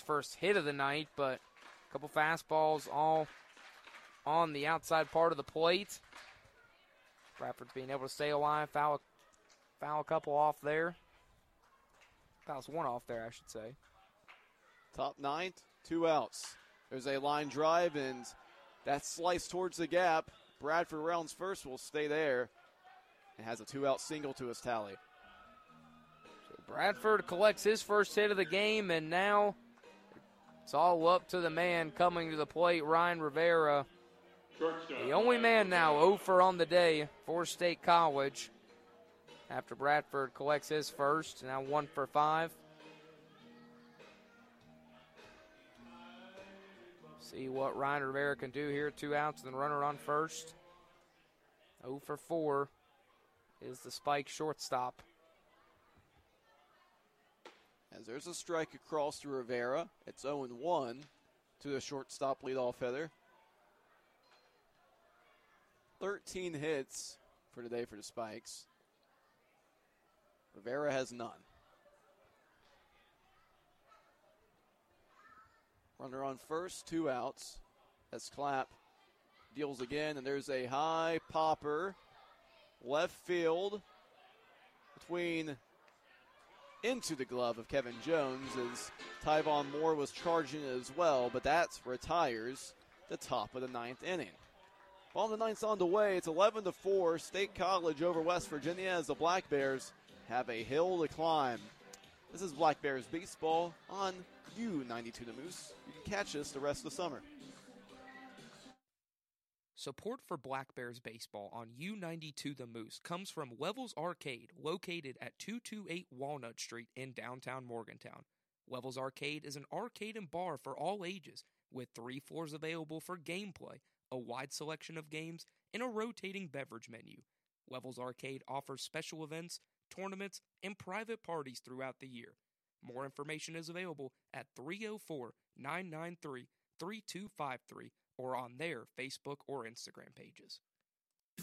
first hit of the night, but a couple fastballs all on the outside part of the plate. Bradford's being able to stay alive, foul a couple off there. Fouls one off there, I should say. Top ninth, 2 outs. There's a line drive, and that slice towards the gap. Bradford rounds first, will stay there, and has a 2-out single to his tally. So Bradford collects his first hit of the game, and now it's all up to the man coming to the plate, Ryan Rivera. The only man now 0 for on the day for State College. After Bradford collects his first, now 1 for 5. See what Ryan Rivera can do here. 2 outs and the runner on first. 0 for 4 is the Spike shortstop. As there's a strike across to Rivera, it's 0-1 to the shortstop leadoff hitter. 13 hits for today for the Spikes. Rivera has none. Runner on first, 2 outs. As Clapp deals again, and there's a high popper. Left field into the glove of Kevin Jones as Tyvon Moore was charging it as well, but that retires the top of the 9th inning. Well, the 9th's on the way. It's 11-4, State College over West Virginia as the Black Bears have a hill to climb. This is Black Bears baseball on U92 The Moose. You can catch us the rest of the summer. Support for Black Bears baseball on U92 The Moose comes from Levels Arcade, located at 228 Walnut Street in downtown Morgantown. Levels Arcade is an arcade and bar for all ages, with 3 floors available for gameplay, a wide selection of games, and a rotating beverage menu. Levels Arcade offers special events, tournaments, and private parties throughout the year. More information is available at 304-993-3253 or on their Facebook or Instagram pages.